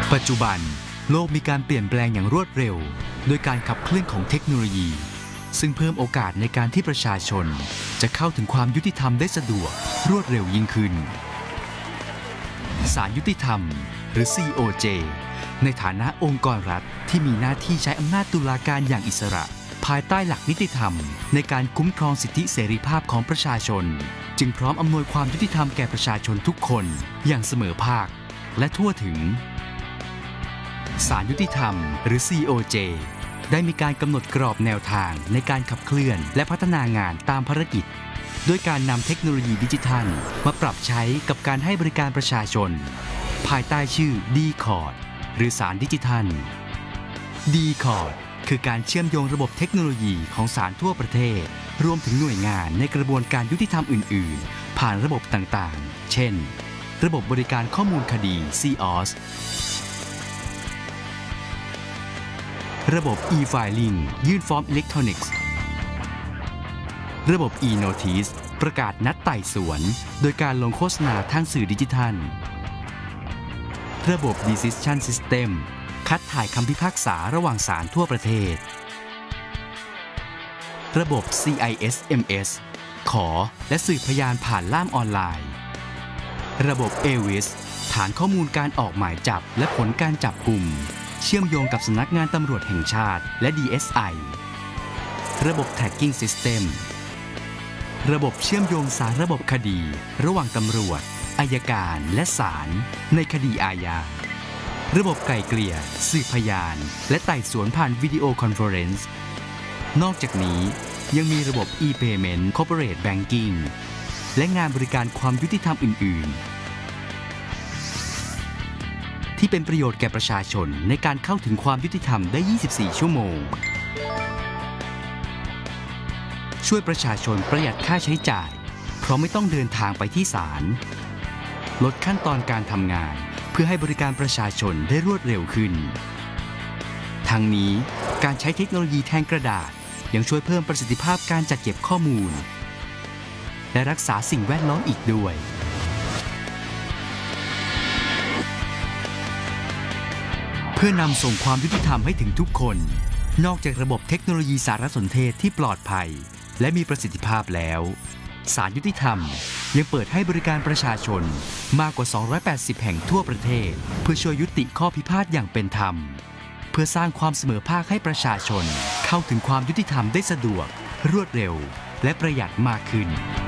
ปัจจุบันโลกมีการเปลี่ยนแปลงอย่างรวดเร็วโดยการขับเคลื่อนของเทคโนโลยีซึ่งเพิ่มโอกาสในการที่ประชาชนจะเข้าถึงความยุติธรรมได้สะดวกรวดเร็วยิ่งขึ้นศาลยุติธรรมหรือ COJ ในฐานะองค์กรรัฐที่มีหน้าที่ใช้อำนาจตุลาการอย่างอิสระภายใต้หลักนิติธรรมในการคุ้มครองสิทธิเสรีภาพของประชาชนจึงพร้อมอำนวยความยุติธรรมแก่ประชาชนทุกคนอย่างเสมอภาคและทั่วถึงศาลยุติธรรมหรือ COJ ได้มีการกำหนดกรอบแนวทางในการขับเคลื่อนและพัฒนางานตามภารกิจด้วยการนำเทคโนโลยีดิจิทัลมาปรับใช้กับการให้บริการประชาชนภายใต้ชื่อ D-Court หรือศาลดิจิทัล D-Court คือการเชื่อมโยงระบบเทคโนโลยีของศาลทั่วประเทศรวมถึงหน่วยงานในกระบวนการยุติธรรมอื่นๆผ่านระบบต่างๆเช่นระบบบริการข้อมูลคดี CIOS ระบบ e-filing ยื่นฟอร์มอิเล็กทรอนิกส์ระบบ e-notice ประกาศนัดไต่สวนโดยการลงโฆษณาทางสื่อดิจิทัลระบบ decision system คัดถ่ายคำพิพากษาระหว่างศาลทั่วประเทศระบบ CISMS ขอและสืบพยานผ่านล่ามออนไลน์ระบบ EWIS ฐานข้อมูลการออกหมายจับและผลการจับกุมเชื่อมโยงกับสำนักงานตำรวจแห่งชาติและ DSI ระบบ Tagging System ระบบเชื่อมโยงสารระบบคดีระหว่างตำรวจอัยการและศาลในคดีอาญาระบบไกล่เกลี่ยสืบพยานและไต่สวนผ่านวิดีโอคอนเฟอเรนซ์นอกจากนี้ยังมีระบบ e-payment corporate banking และงานบริการความยุติธรรมอื่นๆที่เป็นประโยชน์แก่ประชาชนในการเข้าถึงความยุติธรรมได้ 24 ชั่วโมงช่วยประชาชนประหยัดค่าใช้จ่ายเพราะไม่ต้องเดินทางไปที่ศาลลดขั้นตอนการทำงานเพื่อให้บริการประชาชนได้รวดเร็วขึ้นทั้งนี้การใช้เทคโนโลยีแทนกระดาษยังช่วยเพิ่มประสิทธิภาพการจัดเก็บข้อมูลและรักษาสิ่งแวดล้อมอีกด้วยเพื่อนำส่งความยุติธรรมให้ถึงทุกคนนอกจากระบบเทคโนโลยีสารสนเทศที่ปลอดภัยและมีประสิทธิภาพแล้วศาลยุติธรรมยังเปิดให้บริการประชาชนมากกว่า280แห่งทั่วประเทศเพื่อช่วยยุติข้อพิพาทอย่างเป็นธรรมเพื่อสร้างความเสมอภาคให้ประชาชนเข้าถึงความยุติธรรมได้สะดวกรวดเร็วและประหยัดมากขึ้น